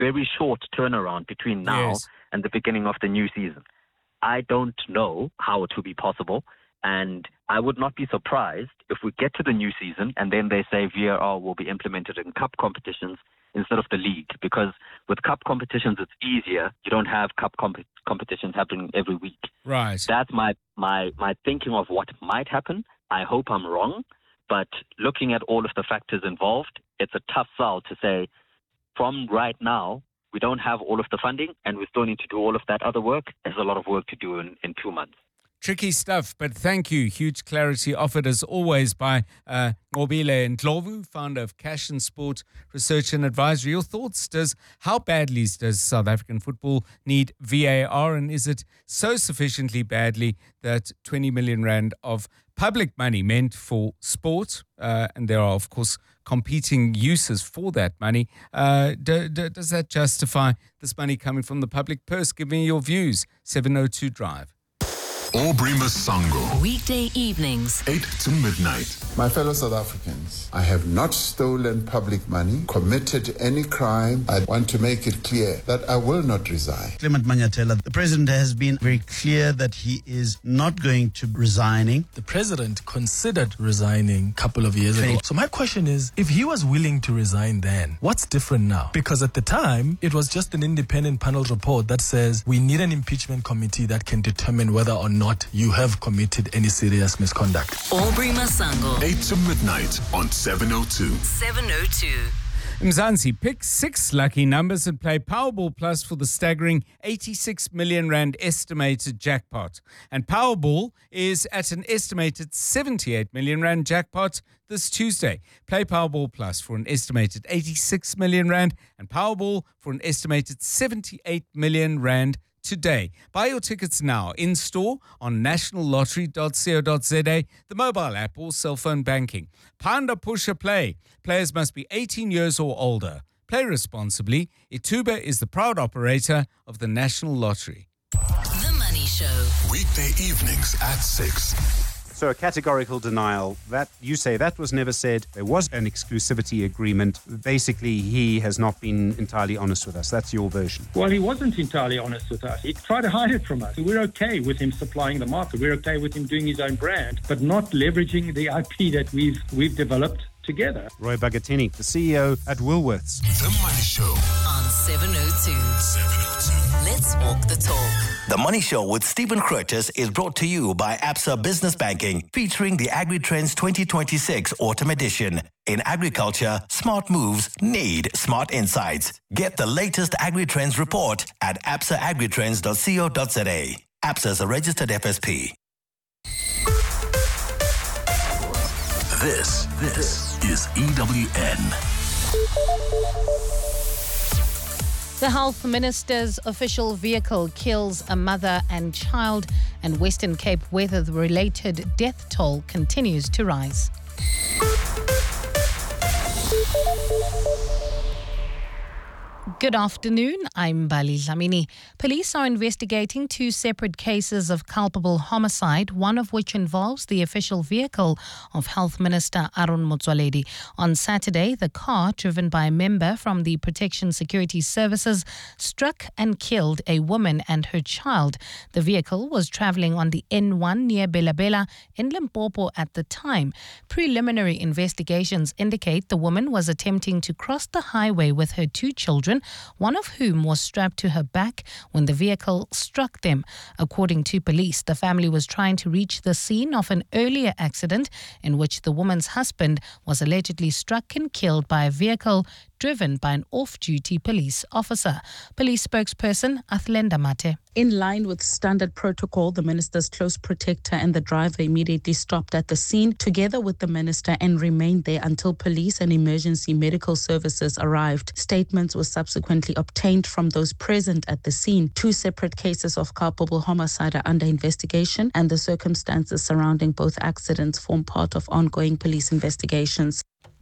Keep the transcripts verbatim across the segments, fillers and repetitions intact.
very short turnaround between now Yes. and the beginning of the new season. I don't know how it will be possible, and I would not be surprised if we get to the new season and then they say V A R will be implemented in cup competitions instead of the league, because with cup competitions it's easier. You don't have cup comp- competitions happening every week. Right. That's my, my, my thinking of what might happen. I hope I'm wrong, but looking at all of the factors involved, it's a tough sell to say from right now we don't have all of the funding and we still need to do all of that other work. There's a lot of work to do in, in two months. Tricky stuff, but thank you. Huge clarity offered as always by uh, Nqobile Ndlovu, founder of Cash and Sport Research and Advisory. Your thoughts? Does how badly does South African football need V A R, and is it so sufficiently badly that twenty million rand of public money meant for sport, uh, and there are of course competing uses for that money, uh, do, do, does that justify this money coming from the public purse? Give me your views. seven oh two Drive. Aubrey Masango. Weekday evenings. eight to midnight. My fellow South Africans, I have not stolen public money, committed any crime. I want to make it clear that I will not resign. Clement Manyathela, the president has been very clear that he is not going to be resigning. The president considered resigning a couple of years ago. So my question is, if he was willing to resign then, what's different now? Because at the time, it was just an independent panel report that says we need an impeachment committee that can determine whether or not you have committed any serious misconduct. Aubrey Masango. eight to midnight on seven oh two. seven oh two. Mzansi, pick six lucky numbers and play Powerball Plus for the staggering eighty-six million rand estimated jackpot. And Powerball is at an estimated seventy-eight million rand jackpot this Tuesday. Play Powerball Plus for an estimated eighty-six million rand and Powerball for an estimated seventy-eight million rand today. Buy your tickets now in store on national lottery dot co dot za, the mobile app or cell phone banking. Panda Pusher Play. Players must be eighteen years or older. Play responsibly. Ituba is the proud operator of the National Lottery. The Money Show. Weekday evenings at six. So a categorical denial, that you say that was never said. There was an exclusivity agreement. Basically, he has not been entirely honest with us. That's your version. Well, he wasn't entirely honest with us. He tried to hide it from us. We're okay with him supplying the market. We're okay with him doing his own brand, but not leveraging the I P that we've we've developed together. Roy Bagatini, the C E O at Woolworths. The Money Show on seven oh two. seven oh two. Let's walk the talk. The Money Show with Stephen Curtis is brought to you by Absa Business Banking, featuring the AgriTrends twenty twenty-six Autumn Edition. In agriculture, smart moves need smart insights. Get the latest AgriTrends report at absa agritrends dot co dot za. Absa is a registered F S P. This, this is E W N. The Health Minister's official vehicle kills a mother and child, and Western Cape weather-related death toll continues to rise. Good afternoon, I'm Bali Dlamini. Police are investigating two separate cases of culpable homicide, one of which involves the official vehicle of Health Minister Aaron Motsoaledi. On Saturday, the car, driven by a member from the Protection Security Services, struck and killed a woman and her child. The vehicle was travelling on the N one near Bela Bela in Limpopo at the time. Preliminary investigations indicate the woman was attempting to cross the highway with her two children, one of whom was strapped to her back when the vehicle struck them. According to police, the family was trying to reach the scene of an earlier accident in which the woman's husband was allegedly struck and killed by a vehicle driven by an off-duty police officer. Police spokesperson Athlenda Mate. In line with standard protocol, the minister's close protector and the driver immediately stopped at the scene together with the minister and remained there until police and emergency medical services arrived. Statements were subsequently obtained from those present at the scene. Two separate cases of culpable homicide are under investigation, and the circumstances surrounding both accidents form part of ongoing police investigations.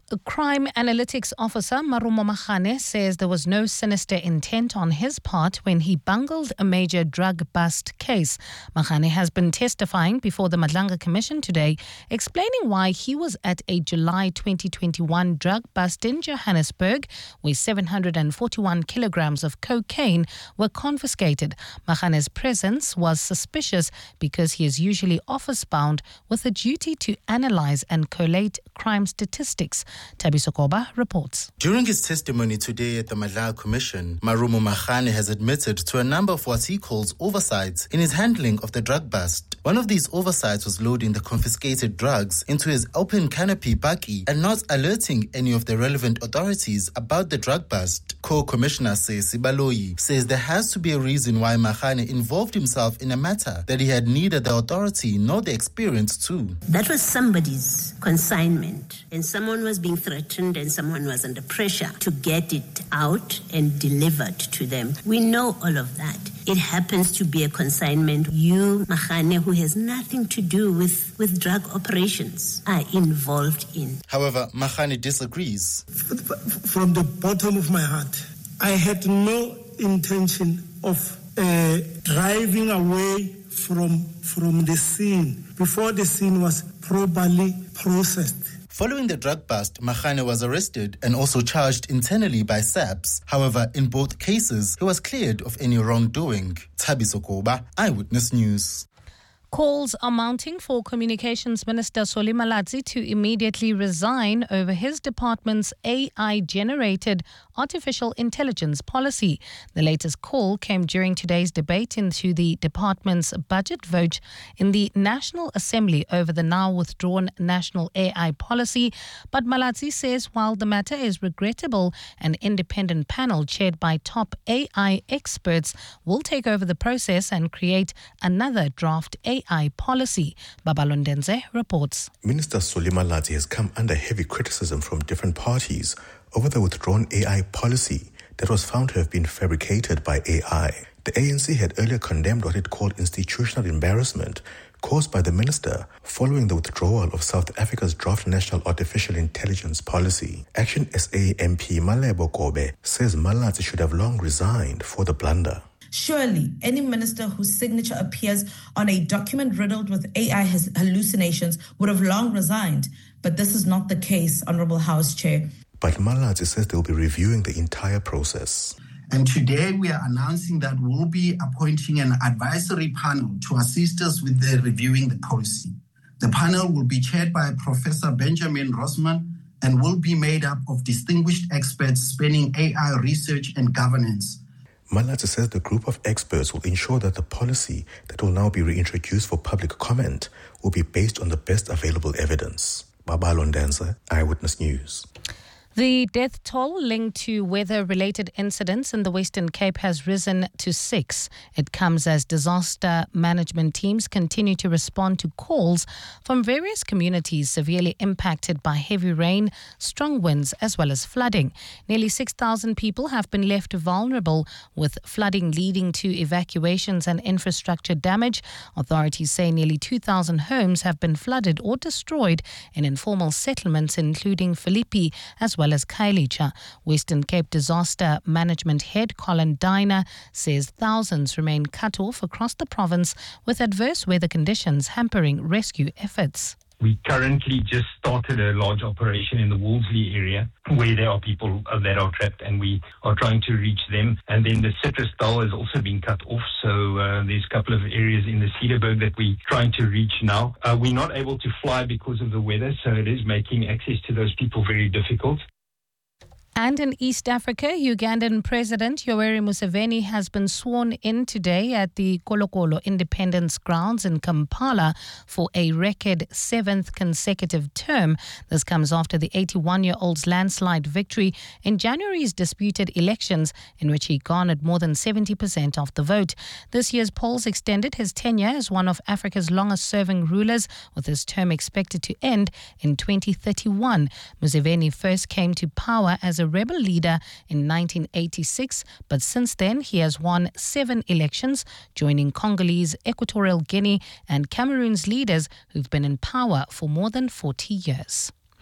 A crime analytics officer, Marumo Machane, says there was no sinister intent on his part when he bungled a major drug bust case. Machane has been testifying before the Madlanga Commission today, explaining why he was at a July twenty twenty-one drug bust in Johannesburg, where seven hundred forty-one kilograms of cocaine were confiscated. Machane's presence was suspicious because he is usually office-bound with a duty to analyze and collate crime statistics. Tabi Sokoba reports. During his testimony today at the Madlanga Commission, Marumo Machane has admitted to a number of what he calls oversights in his handling of the drug bust. One of these oversights was loading the confiscated drugs into his open canopy bakkie and not alerting any of the relevant authorities about the drug bust. Co-Commissioner Sesi Baloyi says there has to be a reason why Machane involved himself in a matter that he had neither the authority nor the experience to. That was somebody's consignment, and someone was being threatened and someone was under pressure to get it out and delivered to them. We know all of that. It happens to be a consignment. You, Machane, who has nothing to do with, with drug operations, are involved in. However, Machane disagrees. From the bottom of my heart, I had no intention of uh, driving away from, from the scene before the scene was properly processed. Following the drug bust, Machane was arrested and also charged internally by SAPS. However, in both cases, he was cleared of any wrongdoing. Tabi Sokoba, Eyewitness News. Calls are mounting for Communications Minister Solly Malatsi to immediately resign over his department's A I-generated artificial intelligence policy. The latest call came during today's debate into the department's budget vote in the National Assembly over the now withdrawn national A I policy. But Malatsi says while the matter is regrettable, an independent panel chaired by top A I experts will take over the process and create another draft A I policy. Babalondenze reports. Minister Solly Malatsi has come under heavy criticism from different parties over the withdrawn A I policy that was found to have been fabricated by A I. The A N C had earlier condemned what it called institutional embarrassment caused by the minister following the withdrawal of South Africa's draft national artificial intelligence policy. Action S A M P Malebo Kobe says Malatsi should have long resigned for the blunder. Surely, any minister whose signature appears on a document riddled with A I hallucinations would have long resigned. But this is not the case, Honourable House Chair. But Malatsi says they'll be reviewing the entire process. And today we are announcing that we'll be appointing an advisory panel to assist us with the reviewing the policy. The panel will be chaired by Professor Benjamin Rosman and will be made up of distinguished experts spanning A I research and governance. Malatsi says the group of experts will ensure that the policy that will now be reintroduced for public comment will be based on the best available evidence. Babalo Ndenza, Eyewitness News. The death toll linked to weather-related incidents in the Western Cape has risen to six. It comes as disaster management teams continue to respond to calls from various communities severely impacted by heavy rain, strong winds, as well as flooding. Nearly six thousand people have been left vulnerable, with flooding leading to evacuations and infrastructure damage. Authorities say nearly two thousand homes have been flooded or destroyed in informal settlements, including Philippi, as well as Khayelitsha. Western Cape Disaster Management Head Colin Diner says thousands remain cut off across the province, with adverse weather conditions hampering rescue efforts. We currently just started a large operation in the Wolseley area where there are people that are trapped, and we are trying to reach them. And then the Citrus Dal has also been cut off, so uh, there's a couple of areas in the Cedarburg that we're trying to reach now. Uh, we're not able to fly because of the weather, so it is making access to those people very difficult. And in East Africa, Ugandan President Yoweri Museveni has been sworn in today at the Kolokolo Independence Grounds in Kampala for a record seventh consecutive term. This comes after the eighty-one-year-old's landslide victory in January's disputed elections, in which he garnered more than seventy percent of the vote. This year's polls extended his tenure as one of Africa's longest-serving rulers, with his term expected to end in twenty thirty-one. Museveni first came to power as a rebel leader in nineteen eighty-six, but since then he has won seven elections, joining Congolese, Equatorial Guinea and Cameroon's leaders who've been in power for more than forty years.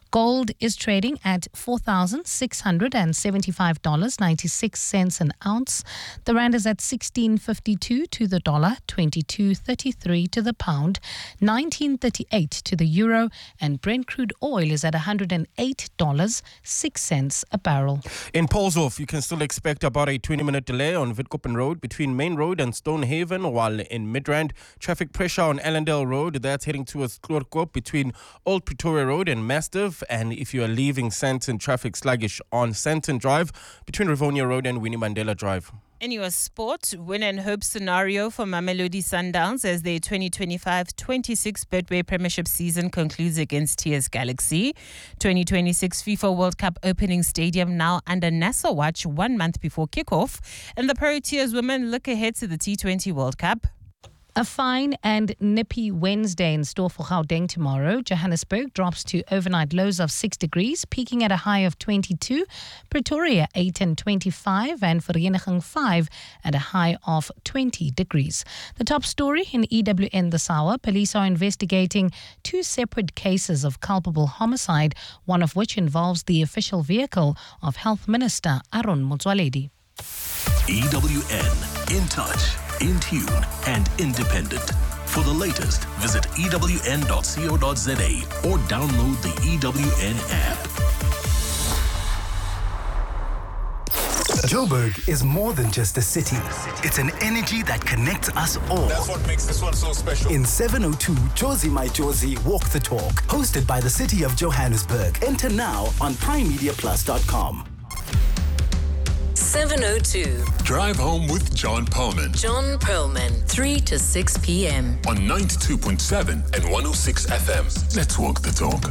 Gold is trading at four thousand six hundred seventy-five dollars and ninety-six cents an ounce. The rand is at sixteen fifty-two to the dollar, twenty-two thirty-three to the pound, nineteen thirty-eight to the euro, and Brent crude oil is at one hundred eight dollars and six cents a barrel. In Polshof, you can still expect about a twenty-minute delay on Witkoppen Road between Main Road and Stonehaven, while in Midrand, traffic pressure on Allendale Road, that's heading towards Kloorkop between Old Pretoria Road and Mastiff. And if you are leaving Sandton, traffic sluggish on Sandton Drive between Rivonia Road and Winnie Mandela Drive. In your sport, win and hope scenario for Mamelodi Sundowns as their twenty twenty-five twenty-six Betway Premiership season concludes against T S Galaxy. twenty twenty-six FIFA World Cup opening stadium now under NASA watch one month before kickoff. And the Proteas women look ahead to the T twenty World Cup. A fine and nippy Wednesday in store for Gauteng tomorrow. Johannesburg drops to overnight lows of six degrees, peaking at a high of twenty-two. Pretoria eight and twenty-five, and Vereeniging five at a high of twenty degrees. The top story in E W N this hour: police are investigating two separate cases of culpable homicide, one of which involves the official vehicle of Health Minister Aaron Motsoaledi. E W N, in touch, in tune, and independent. For the latest, visit E W N dot co dot za or download the E W N app. Joburg is more than just a city. It's an energy that connects us all. That's what makes this one so special. In seven oh two, Josie My Josie Walk the Talk, hosted by the City of Johannesburg. Enter now on prime media plus dot com. seven oh two. Drive home with John Perlman. John Perlman, three to six p.m. on ninety-two point seven and one oh six F M. Let's walk the talk.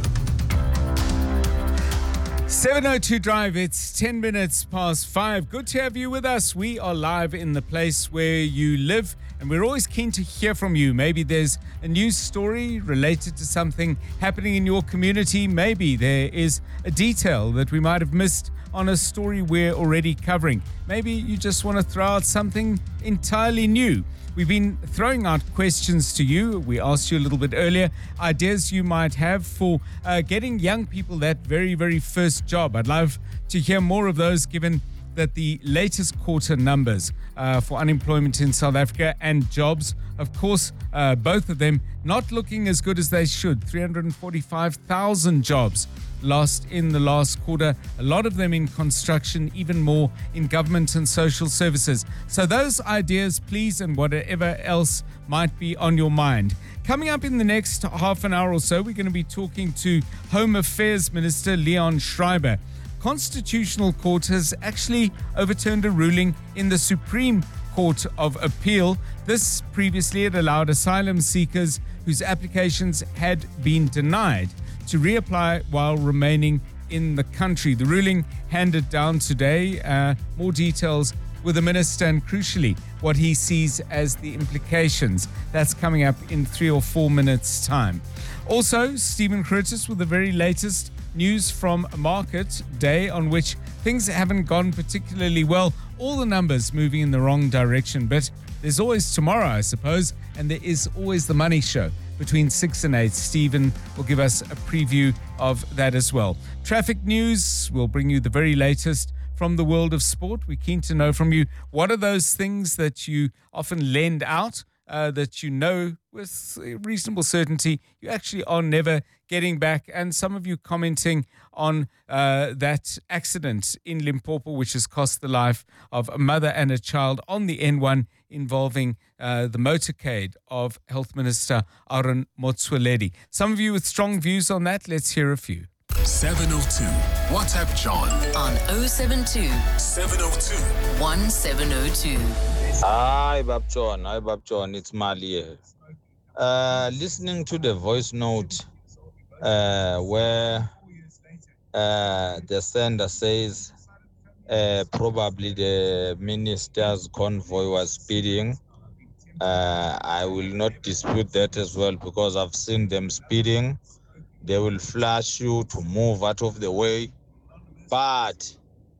seven oh two Drive, it's ten minutes past five. Good to have you with us. We are live in the place where you live, and we're always keen to hear from you. Maybe there's a news story related to something happening in your community. Maybe there is a detail that we might have missed on a story we're already covering. Maybe you just want to throw out something entirely new. We've been throwing out questions to you. We asked you a little bit earlier, ideas you might have for uh, getting young people that very, very first job. I'd love to hear more of those, given that the latest quarter numbers uh, for unemployment in South Africa and jobs, of course, uh, both of them not looking as good as they should. three hundred forty-five thousand jobs lost in the last quarter, a lot of them in construction, even more in government and social services. So those ideas, please, and whatever else might be on your mind. Coming up in the next half an hour or so, we're going to be talking to Home Affairs Minister Leon Schreiber. Constitutional Court has actually overturned a ruling in the Supreme Court of Appeal. This previously had allowed asylum seekers whose applications had been denied to reapply while remaining in the country. The ruling handed down today. Uh, more details with the minister, and crucially, what he sees as the implications. That's coming up in three or four minutes' time. Also, Stephen Curtis with the very latest news from Market Day, on which things haven't gone particularly well. All the numbers moving in the wrong direction, but there's always tomorrow, I suppose, and there is always the Money Show between six and eight. Stephen will give us a preview of that as well. Traffic news will bring you the very latest from the world of sport. We're keen to know from you, what are those things that you often lend out, uh, that you know with reasonable certainty you actually are never getting back? And some of you commenting on uh, that accident in Limpopo, which has cost the life of a mother and a child on the N one, involving uh, the motorcade of Health Minister Aaron Motsoaledi. Some of you with strong views on that. Let's hear a few. seven oh two. WhatsApp John on oh seven two, seven oh two, one seven oh two. Hi, Bab John. Hi, Bab John. It's Mali here. Uh, listening to the voice note uh, where uh, the sender says uh, probably the minister's convoy was speeding. Uh, I will not dispute that as well, because I've seen them speeding. They will flash you to move out of the way. But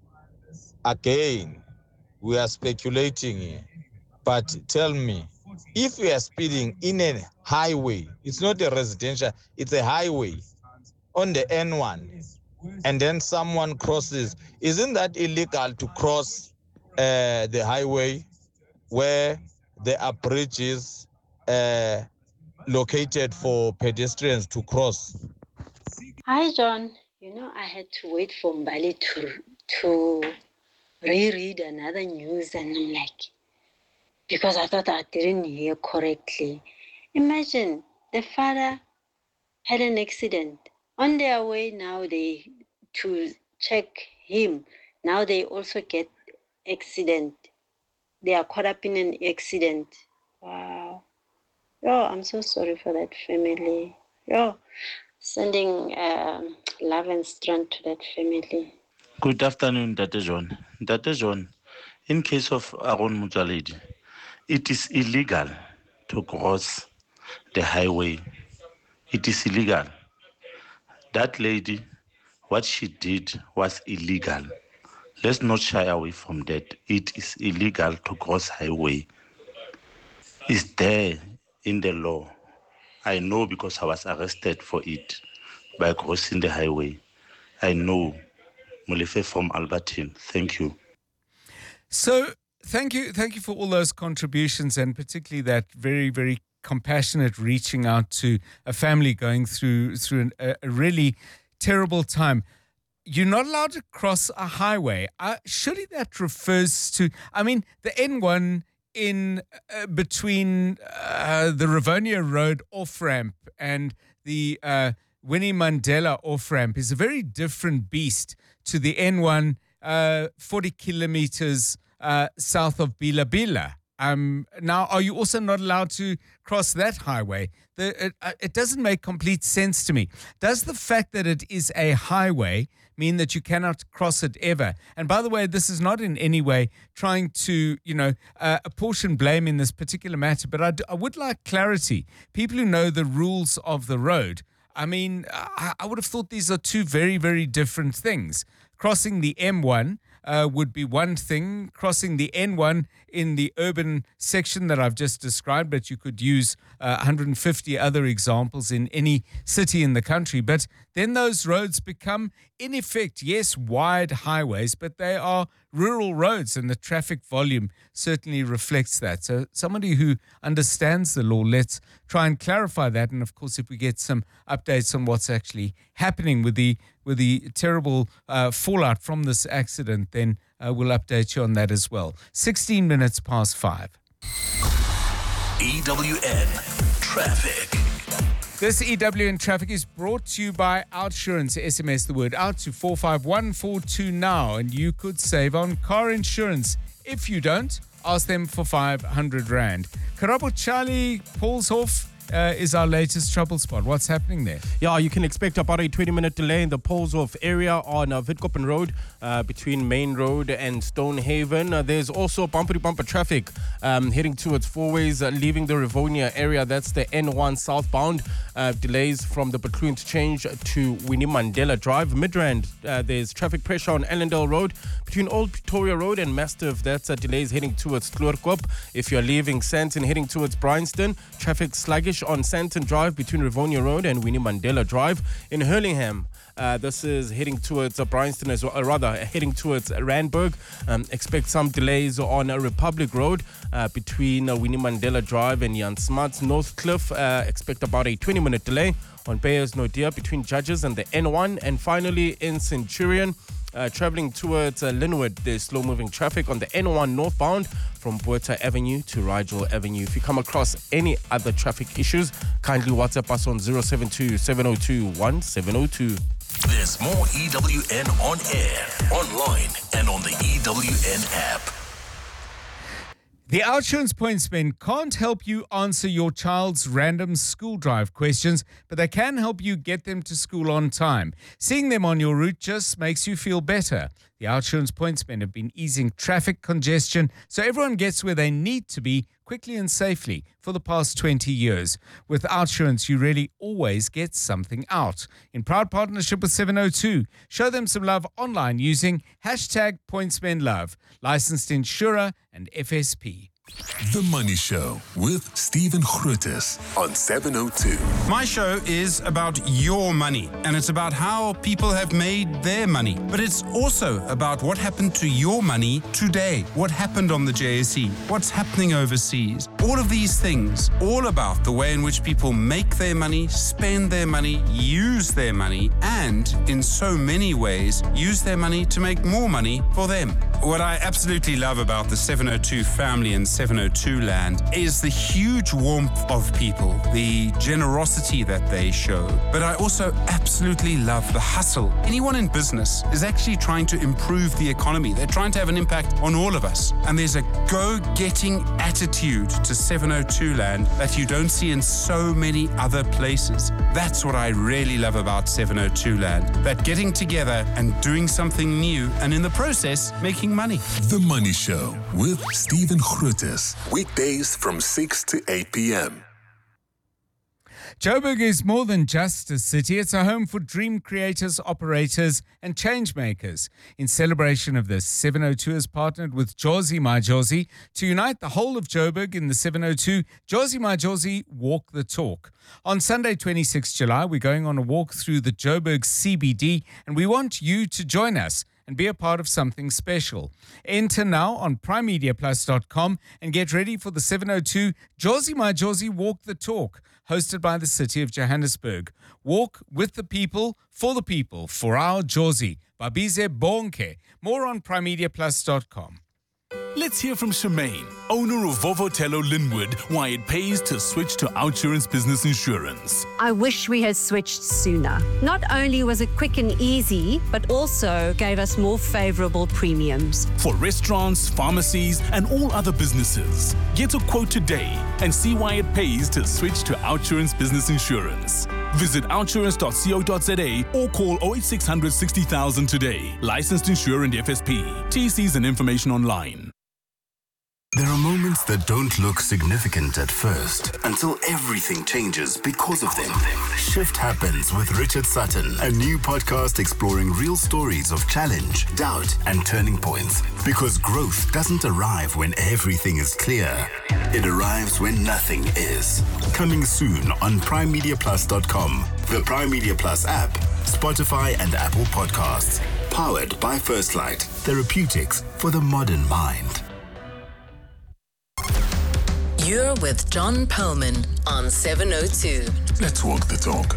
again, we are speculating here. But tell me, if we are speeding in a highway, it's not a residential, it's a highway. on the N one and then someone crosses, isn't that illegal to cross uh, the highway where there are bridges uh, located for pedestrians to cross? Hi, John. You know, I had to wait for Mbali to, to reread another news, and I'm like, because I thought I didn't hear correctly. Imagine the father had an accident. On their way now they to check him. Now they also get accident. They are caught up in an accident. Wow. Yo, I'm so sorry for that family. Yo, sending um, love and strength to that family. Good afternoon, Date John. Date John, in case of Aaron Mutsaledi, it is illegal to cross the highway. It is illegal. That lady, what she did was illegal. Let's not shy away from that. It is illegal to cross highway. It's there in the law. I know because I was arrested for it by crossing the highway. I know. Molefe from Albertine. Thank you. So thank you. Thank you for all those contributions, and particularly that very, very compassionate reaching out to a family going through through an, a, a really terrible time. You're not allowed to cross a highway. Uh, surely that refers to, I mean, the N one in uh, between uh, the Rivonia Road off-ramp and the uh, Winnie Mandela off-ramp is a very different beast to the N one uh, forty kilometers uh, south of Bila Bila. Um, now, are you also not allowed to cross that highway? The, it, uh, it doesn't make complete sense to me. Does the fact that it is a highway mean that you cannot cross it ever? And by the way, this is not in any way trying to, you know, uh, apportion blame in this particular matter, but I, d- I would like clarity. People who know the rules of the road, I mean, I, I would have thought these are two very, very different things. Crossing the M one uh, would be one thing. Crossing the N one in the urban section that I've just described, but you could use uh, one hundred fifty other examples in any city in the country. But then those roads become, in effect, yes, wide highways, but they are rural roads, and the traffic volume certainly reflects that. So somebody who understands the law, let's try and clarify that. And of course, if we get some updates on what's actually happening with the with the terrible uh, fallout from this accident, then uh, we'll update you on that as well. sixteen minutes past five. E W N Traffic. This E W N Traffic is brought to you by Outsurance. S M S the word out to four five one four two now, and you could save on car insurance. If you don't, ask them for five hundred rand. Karabo Charlie Paulshof uh, is our latest trouble spot. What's happening there? Yeah, you can expect about a twenty minute delay in the Paulshof area on uh, Witkoppen Road uh, between Main Road and Stonehaven. Uh, there's also bumper to bumper traffic um, heading towards Fourways, uh, leaving the Rivonia area. That's the N one southbound. Uh, delays from the Butlu interchange to Winnie Mandela Drive. Midrand, uh, there's traffic pressure on Allendale Road between Old Pretoria Road and Mastiff. That's uh, delays heading towards Kloorkop. If you're leaving Sandton heading towards Bryanston, traffic sluggish on Sandton Drive between Rivonia Road and Winnie Mandela Drive. In Hurlingham, Uh, this is heading towards uh, Bryanston as well, or rather heading towards Randburg. Um, expect some delays on uh, Republic Road uh, between uh, Winnie Mandela Drive and Jan Smuts. Northcliffe, uh, expect about a twenty minute delay on Bayers Nodia between Judges and the N one. And finally in Centurion, uh, traveling towards uh, Linwood, there's slow moving traffic on the N one northbound from Boeta Avenue to Rigel Avenue. If you come across any other traffic issues, kindly WhatsApp us on zero seven two, seven zero two, one seven zero two. There's more E W N on air, online, and on the E W N app. The Outsurance Pointsmen can't help you answer your child's random school drive questions, but they can help you get them to school on time. Seeing them on your route just makes you feel better. The Outsurance Pointsmen have been easing traffic congestion so everyone gets where they need to be quickly and safely for the past twenty years. With Outsurance, you really always get something out. In proud partnership with seven oh two, show them some love online using hashtag PointsmenLove, licensed insurer and F S P. The Money Show with Stephen Grootes on seven oh two. My show is about your money, and it's about how people have made their money. But it's also about what happened to your money today, what happened on the J S E, what's happening overseas. All of these things, all about the way in which people make their money, spend their money, use their money, and in so many ways, use their money to make more money for them. What I absolutely love about the seven oh two family and seven oh two land is the huge warmth of people, the generosity that they show. But I also absolutely love the hustle. Anyone in business is actually trying to improve the economy. They're trying to have an impact on all of us. And there's a go-getting attitude to seven oh two land that you don't see in so many other places. That's what I really love about seven oh two land. That getting together and doing something new, and in the process, making money. The Money Show with Stephen Grootes. Weekdays from six to eight p.m. Joburg is more than just a city. It's a home for dream creators, operators, and change makers. In celebration of this, seven oh two has partnered with Jozi My Jozi to unite the whole of Joburg in the seven oh two Jozi My Jozi Walk the Talk. On Sunday, twenty-sixth of July, we're going on a walk through the Joburg C B D, and we want you to join us and be a part of something special. Enter now on prime media plus dot com and get ready for the seven oh two Jozi My Jozi Walk the Talk, hosted by the City of Johannesburg. Walk with the people, for the people, for our Jozi. Babize Bonke. More on prime media plus dot com. Let's hear from Shemaine, owner of Vovotello Linwood, why it pays to switch to Outsurance Business Insurance. I wish we had switched sooner. Not only was it quick and easy, but also gave us more favorable premiums. For restaurants, pharmacies, and all other businesses. Get a quote today and see why it pays to switch to Outsurance Business Insurance. Visit outsurance dot co dot za or call oh eight six hundred sixty thousand today. Licensed insurer and F S P. T Cs and information online. There are moments that don't look significant at first until everything changes because of them. Shift Happens with Richard Sutton, a new podcast exploring real stories of challenge, doubt, and turning points. Because growth doesn't arrive when everything is clear. It arrives when nothing is. Coming soon on prime media plus dot com, the Prime Media Plus app, Spotify, and Apple Podcasts. Powered by First Light, therapeutics for the modern mind. You're with John Perlman on seven oh two. Let's walk the talk.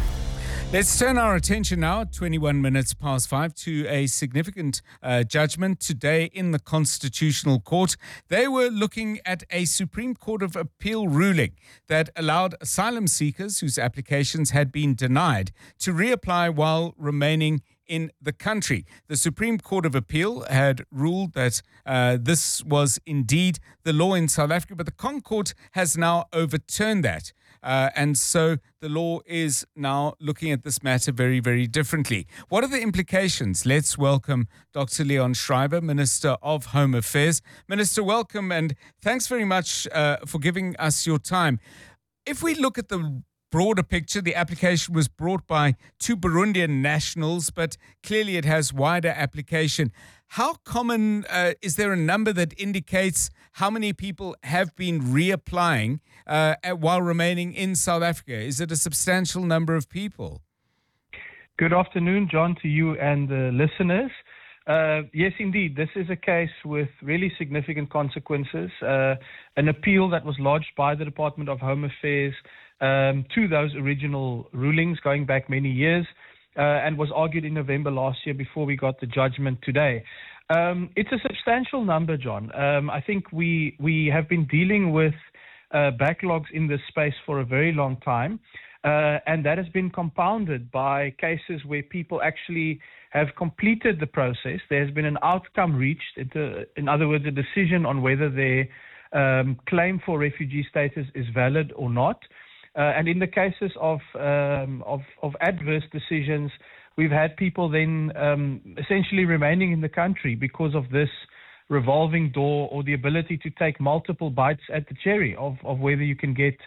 Let's turn our attention now, twenty-one minutes past five, to a significant uh, judgment today in the Constitutional Court. They were looking at a Supreme Court of Appeal ruling that allowed asylum seekers whose applications had been denied to reapply while remaining in the country. The Supreme Court of Appeal had ruled that uh, this was indeed the law in South Africa, but the ConCourt has now overturned that. Uh, and so the law is now looking at this matter very, very differently. What are the implications? Let's welcome Doctor Leon Schreiber, Minister of Home Affairs. Minister, welcome, and thanks very much uh, for giving us your time. If we look at the broader picture, the application was brought by two Burundian nationals, but clearly it has wider application. How common, uh, is there a number that indicates how many people have been reapplying uh, while remaining in South Africa? Is it a substantial number of people? Good afternoon, John, to you and the listeners. Uh, yes, indeed. This is a case with really significant consequences. Uh, an appeal that was lodged by the Department of Home Affairs um, to those original rulings going back many years uh, and was argued in November last year before we got the judgment today. Um, it's a substantial number, John. Um, I think we, we have been dealing with uh, backlogs in this space for a very long time. Uh, and that has been compounded by cases where people actually have completed the process. There's been an outcome reached, in other words, a decision on whether their um, claim for refugee status is valid or not. Uh, and in the cases of, um, of, of adverse decisions, we've had people then um, essentially remaining in the country because of this revolving door or the ability to take multiple bites at the cherry of, of whether you can get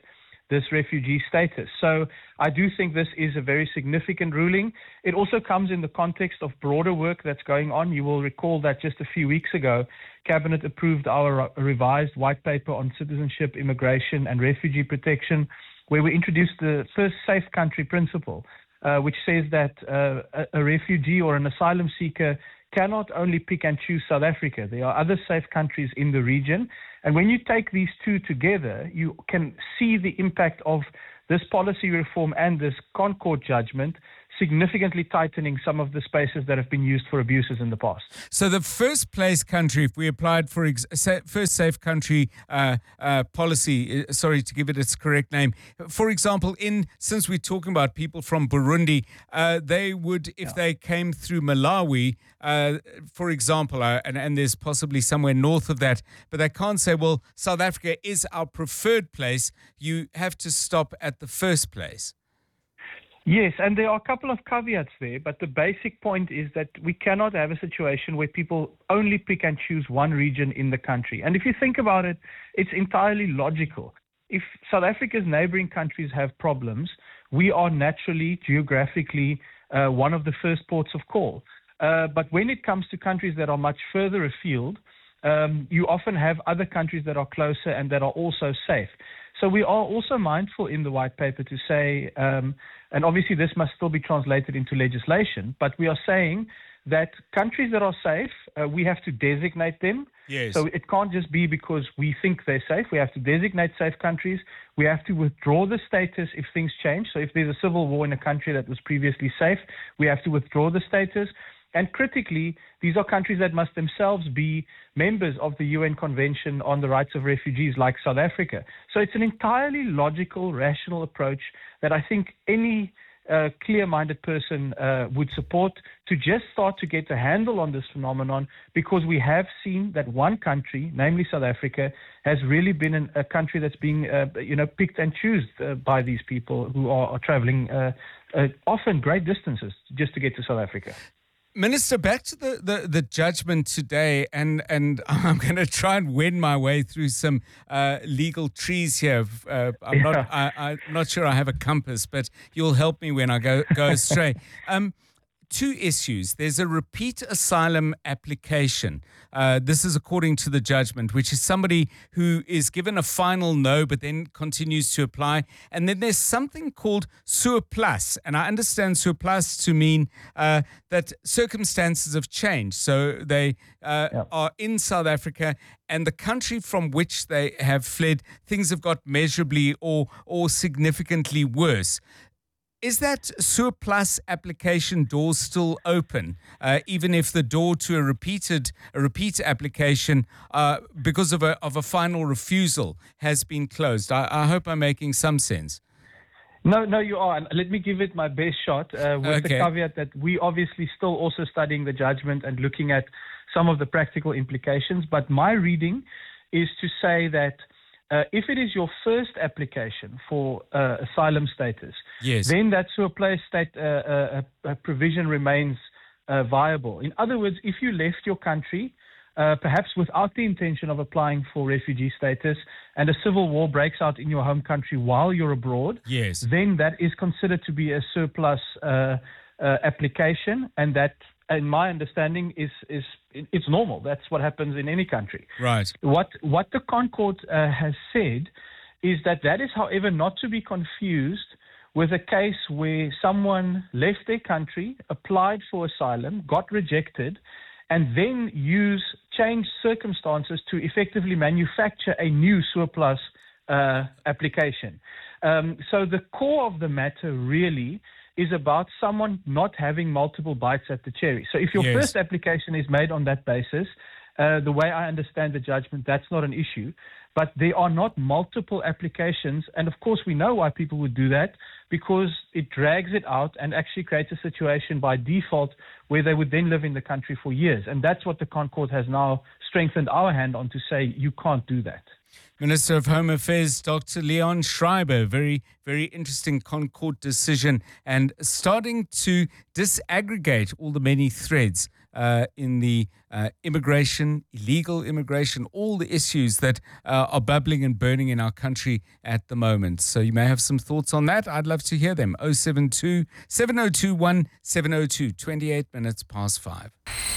this refugee status. So I do think this is a very significant ruling. It also comes in the context of broader work that's going on. You will recall that just a few weeks ago, Cabinet approved our revised white paper on citizenship, immigration and refugee protection, where we introduced the first safe country principle, uh, which says that uh, a, a refugee or an asylum seeker cannot only pick and choose South Africa. There are other safe countries in the region. And when you take these two together, you can see the impact of this policy reform and this Concord judgment significantly tightening some of the spaces that have been used for abuses in the past. So the first place country, if we applied for ex- first safe country uh, uh, policy, uh, sorry to give it its correct name, for example, in since we're talking about people from Burundi, uh, they would, if yeah. they came through Malawi, uh, for example, uh, and, and there's possibly somewhere north of that, but they can't say, well, South Africa is our preferred place. You have to stop at the first place. Yes, and there are a couple of caveats there, but the basic point is that we cannot have a situation where people only pick and choose one region in the country. And if you think about it, it's entirely logical. If South Africa's neighboring countries have problems, we are naturally, geographically, uh, one of the first ports of call. Uh, but when it comes to countries that are much further afield, um, you often have other countries that are closer and that are also safe. So we are also mindful in the white paper to say, um, and obviously this must still be translated into legislation, but we are saying that countries that are safe, uh, we have to designate them. Yes. So it can't just be because we think they're safe. We have to designate safe countries. We have to withdraw the status if things change. So if there's a civil war in a country that was previously safe, we have to withdraw the status. And critically, these are countries that must themselves be members of the U N Convention on the Rights of Refugees, like South Africa. So it's an entirely logical, rational approach that I think any uh, clear-minded person uh, would support, to just start to get a handle on this phenomenon, because we have seen that one country, namely South Africa, has really been an, a country that's being uh, you know, picked and chosen uh, by these people who are, are traveling uh, uh, often great distances just to get to South Africa. Minister, back to the, the, the judgment today, and, and I'm going to try and wend my way through some uh, legal trees here. Uh, I'm yeah. not I, I'm not sure I have a compass, but you'll help me when I go, go astray. Um, two issues. There's a repeat asylum application. Uh, this is according to the judgment, which is somebody who is given a final no, but then continues to apply. And then there's something called surplus. And I understand surplus to mean uh, that circumstances have changed. So they uh, yeah. are in South Africa, and the country from which they have fled, things have got measurably or or significantly worse. Is that surplus application door still open, uh, even if the door to a repeated a repeat application, uh, because of a of a final refusal, has been closed? I, I hope I'm making some sense. No, no, you are. And let me give it my best shot uh, with Okay. the caveat that we obviously still also studying the judgment and looking at some of the practical implications. But my reading is to say that Uh, if it is your first application for uh, asylum status, yes. then that surplus state uh, uh, uh, provision remains uh, viable. In other words, if you left your country, uh, perhaps without the intention of applying for refugee status, and a civil war breaks out in your home country while you're abroad, yes. then that is considered to be a surplus uh, uh, application, and that, in my understanding, is is it's normal. That's what happens in any country. Right. What what the Concord uh, has said is that that is, however, not to be confused with a case where someone left their country, applied for asylum, got rejected, and then use changed circumstances to effectively manufacture a new surplus uh, application. Um, so the core of the matter really is about someone not having multiple bites at the cherry. So if your Yes. first application is made on that basis, uh, the way I understand the judgment, that's not an issue. But there are not multiple applications. And of course, we know why people would do that, because it drags it out and actually creates a situation by default where they would then live in the country for years. And that's what the Concord has now strengthened our hand on, to say you can't do that. Minister of Home Affairs, Doctor Leon Schreiber, very, very interesting Concord decision, and starting to disaggregate all the many threads uh, in the uh, immigration, illegal immigration, all the issues that uh, are bubbling and burning in our country at the moment. So you may have some thoughts on that. I'd love to hear them. oh seven two, seven oh two one, seven oh two, twenty-eight minutes past five.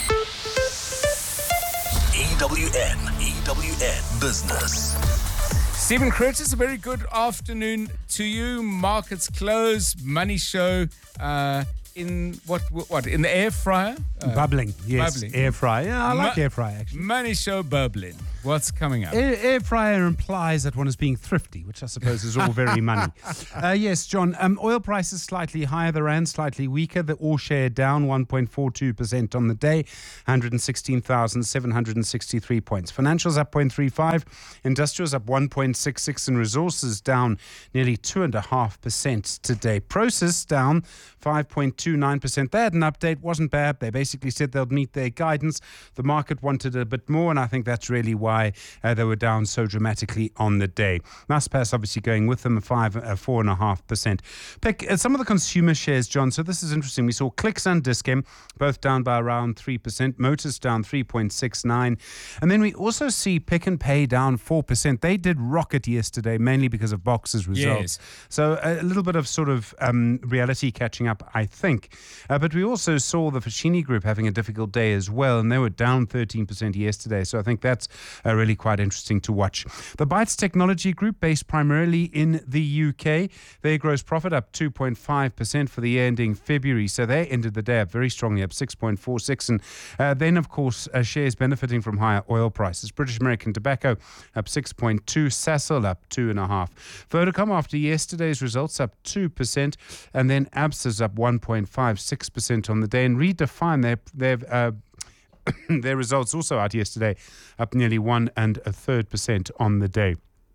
E W N, E W N Business. Stephen Curtis, a very good afternoon to you. Markets close, money show uh, in what what in the air fryer? Uh, bubbling, yes, bubbling. air fryer. Yeah, I like Mo- air fryer actually. Money show bubbling. What's coming up? Air, air fryer implies that one is being thrifty, which I suppose is all very money. Uh, yes, John, um, oil prices slightly higher, the rand slightly weaker, the all share down one point four two percent on the day, one hundred sixteen thousand seven hundred sixty-three points. Financials up zero point three five, industrials up one point six six, and resources down nearly two point five percent today. Process down five point two nine percent. They had an update, wasn't bad. They basically said they'll meet their guidance. The market wanted a bit more, and I think that's really why uh, they were down so dramatically on the day. Naspers obviously going with them, five, uh, four and a half percent. Pick uh, some of the consumer shares, John. So this is interesting. We saw Clicks and Dis-Chem both down by around three percent. Motors down three point six nine, and then we also see Pick and Pay down four percent. They did rocket yesterday, mainly because of Boxer's results. Yes. So a little bit of sort of um, reality catching up, I think. Uh, but we also saw the Foschini Group having a difficult day as well, and they were down thirteen percent yesterday. So I think that's uh, really quite interesting to watch. The Bytes Technology Group, based primarily in the U K, their gross profit up two point five percent for the year ending February. So they ended the day up very strongly, up six point four six. And uh, then, of course, uh, shares benefiting from higher oil prices. British American Tobacco up six point two, Sasol up two point five. Vodacom, after yesterday's results, up two percent. And then Absa's up one point five six percent on the day. And Redefine, their, their uh, their results also out yesterday, up nearly one and a third percent on the day.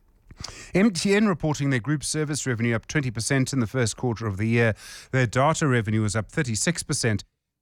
M T N reporting their group service revenue up twenty percent in the first quarter of the year. Their data revenue was up thirty-six percent.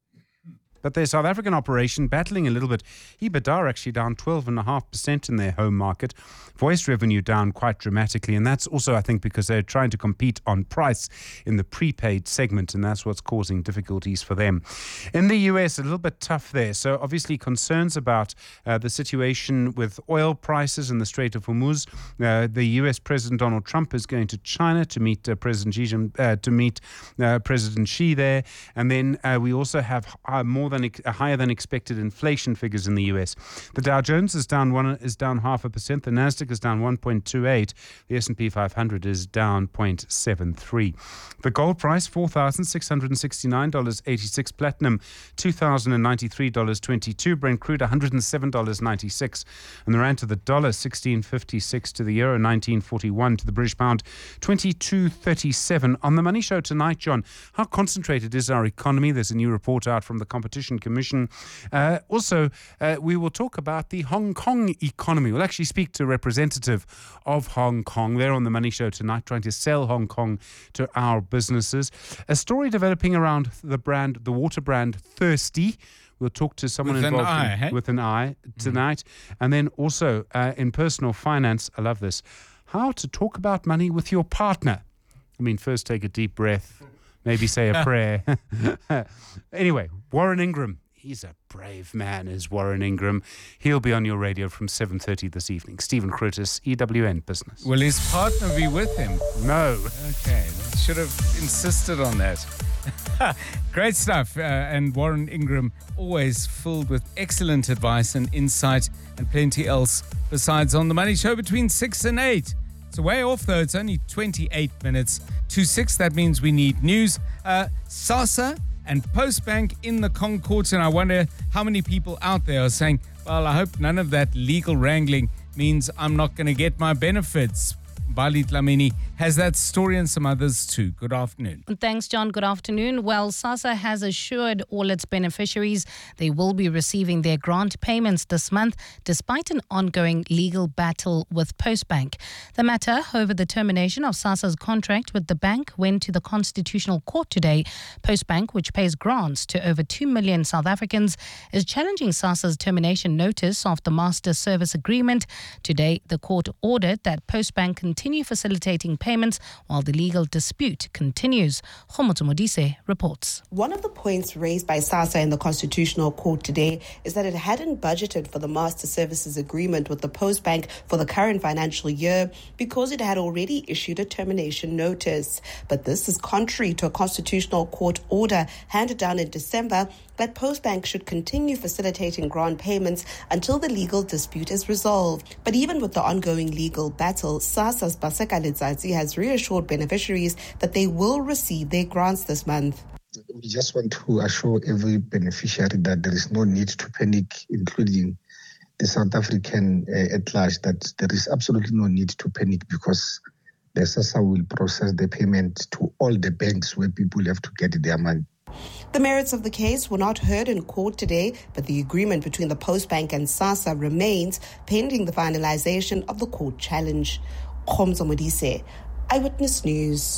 But their South African operation battling a little bit. EBITDA actually down twelve point five percent in their home market. Voice revenue down quite dramatically, and that's also, I think, because they're trying to compete on price in the prepaid segment, and that's what's causing difficulties for them. In the U S, a little bit tough there. So obviously concerns about uh, the situation with oil prices in the Strait of Hormuz. Uh, the U S President Donald Trump is going to China to meet uh, President Xi uh, to meet uh, President Xi there, and then uh, we also have uh, more than uh, higher than expected inflation figures in the U S. The Dow Jones is down one is down half a percent. The Nasdaq is down one point two eight. The S and P five hundred is down zero point seven three. The gold price four thousand six hundred sixty-nine dollars and eighty-six. Platinum two thousand ninety-three dollars and twenty-two. Brent crude one hundred seven dollars and ninety-six. And the rand to the dollar sixteen fifty-six, to the euro nineteen forty-one, to the British pound twenty-two thirty-seven. On the Money Show tonight, John, how concentrated is our economy? There's a new report out from the Competition Commission. Uh, also, uh, we will talk about the Hong Kong economy. We'll actually speak to a representative of Hong Kong. They're on the Money Show tonight, trying to sell Hong Kong to our businesses. A story developing around the brand, the water brand Thirsty. We'll talk to someone with involved an eye, in, hey? with an eye tonight. Mm-hmm. And then also uh, in personal finance, I love this, how to talk about money with your partner. I mean, first take a deep breath, maybe say a prayer. Anyway, Warren Ingram. He's a brave man, is Warren Ingram. He'll be on your radio from seven thirty this evening. Stephen Curtis, E W N Business. Will his partner be with him? No. Okay, should have insisted on that. Great stuff. Uh, and Warren Ingram, always filled with excellent advice and insight and plenty else besides on The Money Show between six and eight. It's way off, though. It's only twenty-eight minutes to six. That means we need news. Uh, SASSA and Postbank in the Concourse, and I wonder how many people out there are saying, well, I hope none of that legal wrangling means I'm not going to get my benefits. Bali Dlamini has that story and some others too. Good afternoon. Thanks, John. Good afternoon. Well, SASSA has assured all its beneficiaries they will be receiving their grant payments this month, despite an ongoing legal battle with Postbank. The matter over the termination of SASSA's contract with the bank went to the Constitutional Court today. Postbank, which pays grants to over two million South Africans, is challenging SASSA's termination notice of the Master Service Agreement. Today, the court ordered that Postbank continue continue facilitating payments while the legal dispute continues. Khomotso Modise reports. One of the points raised by SASSA in the Constitutional Court today is that it hadn't budgeted for the Master Services Agreement with the Post Bank for the current financial year because it had already issued a termination notice. But this is contrary to a Constitutional Court order handed down in December that Postbank should continue facilitating grant payments until the legal dispute is resolved. But even with the ongoing legal battle, SASSA's Baseka Letsatsi has reassured beneficiaries that they will receive their grants this month. We just want to assure every beneficiary that there is no need to panic, including the South African uh, at large, that there is absolutely no need to panic because the SASSA will process the payment to all the banks where people have to get their money. The merits of the case were not heard in court today, but the agreement between the Postbank and SASSA remains pending the finalization of the court challenge. Khomotso Modise, Eyewitness News.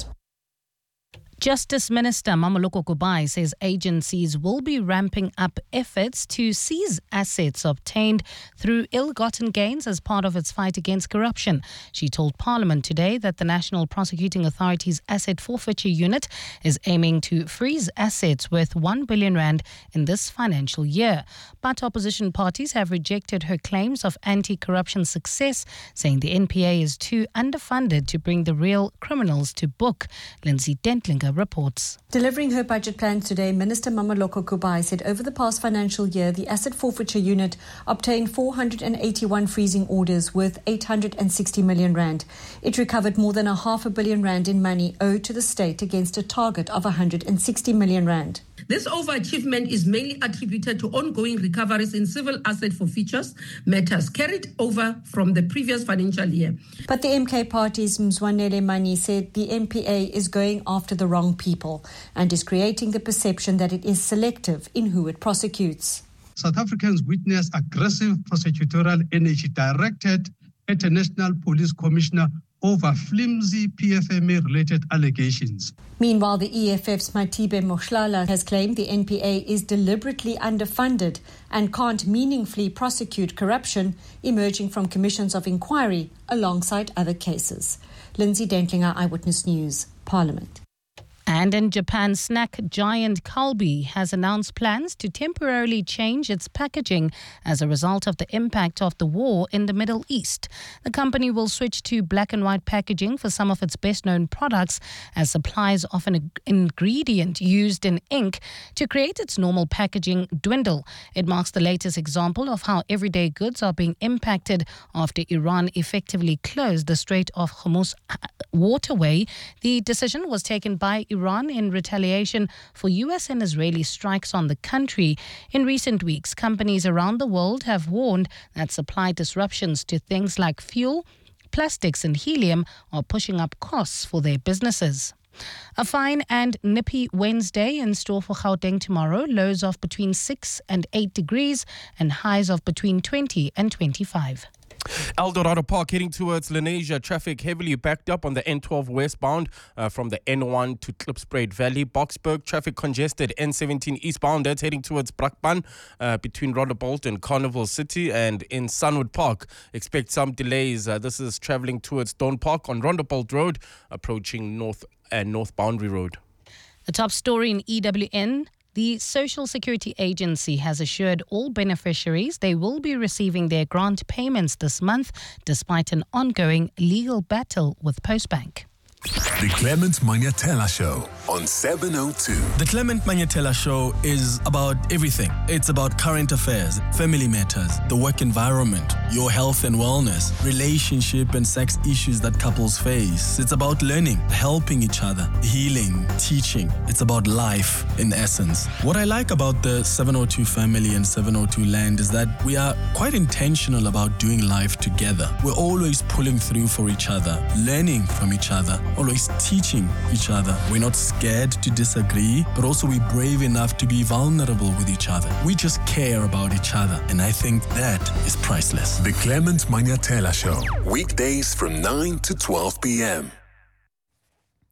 Justice Minister Mamoloko Kubai says agencies will be ramping up efforts to seize assets obtained through ill-gotten gains as part of its fight against corruption. She told Parliament today that the National Prosecuting Authority's Asset Forfeiture Unit is aiming to freeze assets worth one billion rand in this financial year. But opposition parties have rejected her claims of anti-corruption success, saying the N P A is too underfunded to bring the real criminals to book. Lindsay Dentlinger reports. Delivering her budget plans today, Minister Mamoloko Kubai said over the past financial year, the Asset Forfeiture Unit obtained four hundred eighty-one freezing orders worth eight hundred sixty million rand. It recovered more than a half a billion rand in money owed to the state against a target of one hundred sixty million rand. This overachievement is mainly attributed to ongoing recoveries in civil asset forfeitures matters carried over from the previous financial year. But the M K party's Mzwanele Mani said the N P A is going after the wrong people and is creating the perception that it is selective in who it prosecutes. South Africans witness aggressive prosecutorial energy directed at a National Police Commissioner over flimsy P F M A-related allegations. Meanwhile, the E F F's Matibe Mohlala has claimed the N P A is deliberately underfunded and can't meaningfully prosecute corruption emerging from commissions of inquiry alongside other cases. Lindsay Dentlinger, Eyewitness News, Parliament. And in Japan, snack giant Calbee has announced plans to temporarily change its packaging as a result of the impact of the war in the Middle East. The company will switch to black and white packaging for some of its best-known products as supplies of an ingredient used in ink to create its normal packaging dwindle. It marks the latest example of how everyday goods are being impacted after Iran effectively closed the Strait of Hormuz waterway. The decision was taken by Iran in retaliation for U S and Israeli strikes on the country. In recent weeks, companies around the world have warned that supply disruptions to things like fuel, plastics and helium are pushing up costs for their businesses. A fine and nippy Wednesday in store for Gauteng tomorrow. Lows of between six and eight degrees and highs of between twenty and twenty-five. Eldorado Park heading towards Lenasia. Traffic heavily backed up on the N twelve westbound uh, from the N one to Klipspruit Valley. Boksburg traffic congested. N seventeen eastbound, that's heading towards Brakpan uh, between Rondebolt and Carnival City. And in Sunwood Park, expect some delays. Uh, this is travelling towards Stone Park on Rondebolt Road, approaching North and uh, North Boundary Road. The top story in E W N. The Social Security Agency has assured all beneficiaries they will be receiving their grant payments this month, despite an ongoing legal battle with Postbank. The Clement Manyatela Show on seven oh two. The Clement Manyatela Show is about everything. It's about current affairs, family matters, the work environment, your health and wellness, relationship and sex issues that couples face. It's about learning, helping each other, healing, teaching. It's about life in essence. What I like about the seven oh two family and seven oh two land is that we are quite intentional about doing life together. We're always pulling through for each other, learning from each other, always teaching each other. We're not scared to disagree, but also we're brave enough to be vulnerable with each other. We just care about each other, and I think that is priceless. The Clement Manyatela Show, weekdays from nine to twelve p.m.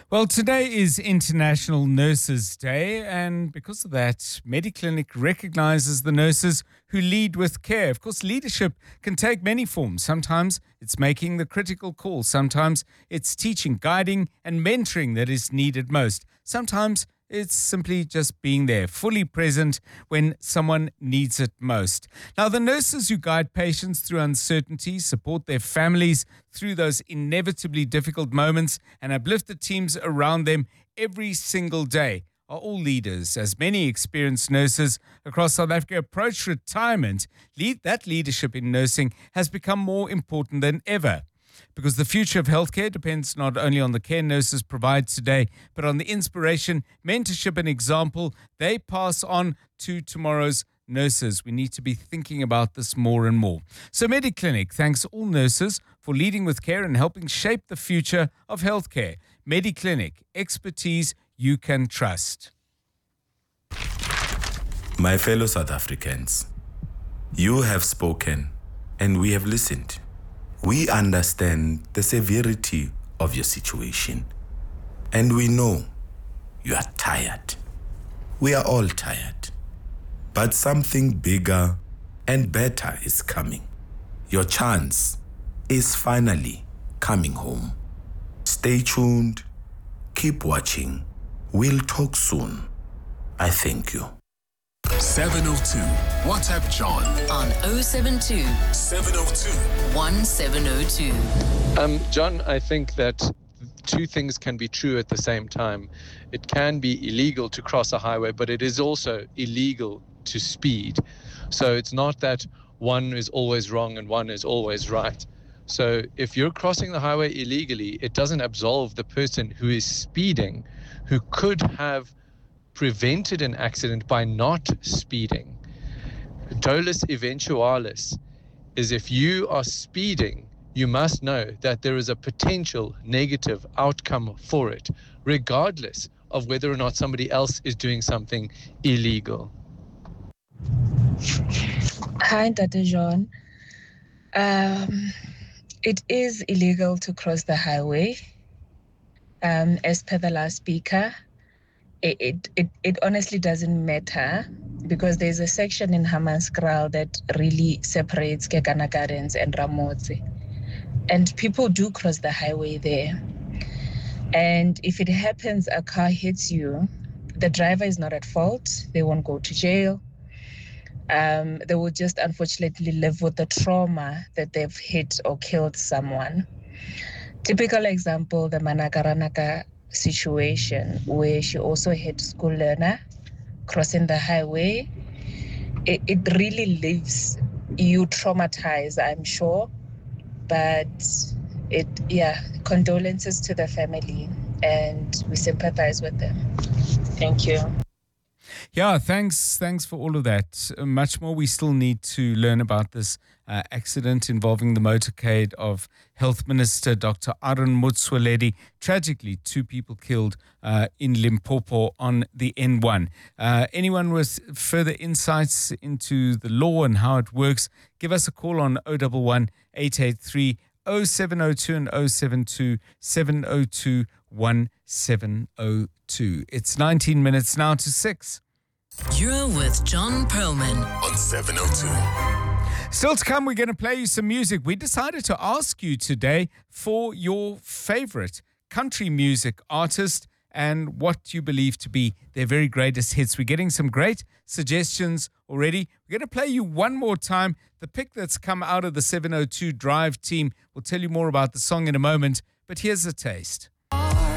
Well, today is International Nurses Day, and because of that, Mediclinic recognizes the nurses who lead with care. Of course, leadership can take many forms. Sometimes it's making the critical call. Sometimes it's teaching, guiding, and mentoring that is needed most. Sometimes it's simply just being there, fully present when someone needs it most. Now, the nurses who guide patients through uncertainty, support their families through those inevitably difficult moments, and uplift the teams around them every single day are all leaders. As many experienced nurses across South Africa approach retirement, lead, that leadership in nursing has become more important than ever. Because the future of healthcare depends not only on the care nurses provide today, but on the inspiration, mentorship, and example they pass on to tomorrow's nurses. We need to be thinking about this more and more. So Mediclinic thanks all nurses for leading with care and helping shape the future of healthcare. Mediclinic, expertise you can trust. My fellow South Africans, you have spoken and we have listened. We understand the severity of your situation, and we know you are tired. We are all tired, but something bigger and better is coming. Your chance is finally coming home. Stay tuned, keep watching. We'll talk soon. I thank you. seven oh two. WhatsApp John on oh seven two, seven oh two, one seven oh two. Um, John, I think that two things can be true at the same time. It can be illegal to cross a highway, but it is also illegal to speed. So it's not that one is always wrong and one is always right. So if you're crossing the highway illegally, it doesn't absolve the person who is speeding, who could have prevented an accident by not speeding. Dolus eventualis is if you are speeding, you must know that there is a potential negative outcome for it, regardless of whether or not somebody else is doing something illegal. Hi, Doctor John. Um, it is illegal to cross the highway. Um, as per the last speaker, it, it, it, it honestly doesn't matter because there's a section in Hammanskraal that really separates Kekana Gardens and Ramotse. And people do cross the highway there. And if it happens, a car hits you, the driver is not at fault. They won't go to jail. Um, they will just unfortunately live with the trauma that they've hit or killed someone. Typical example, the Manakaranaka situation, where she also hit school learner crossing the highway. It, it really leaves you traumatized, I'm sure. But it, yeah, condolences to the family, and we sympathize with them. Thank you. Yeah, thanks. Thanks for all of that. Uh, much more we still need to learn about this uh, accident involving the motorcade of Health Minister Doctor Aaron Motsoaledi. Tragically, two people killed uh, in Limpopo on the N one. Uh, anyone with further insights into the law and how it works, give us a call on oh one one, eight eight three, oh seven oh two and oh seven two, seven oh two, one seven oh two. It's nineteen minutes now to six. You're with John Perlman on seven oh two. Still to come, we're going to play you some music. We decided to ask you today for your favorite country music artist and what you believe to be their very greatest hits. We're getting some great suggestions already. We're going to play you one more time. The pick that's come out of the seven oh two Drive team. We'll tell you more about the song in a moment, but here's a taste.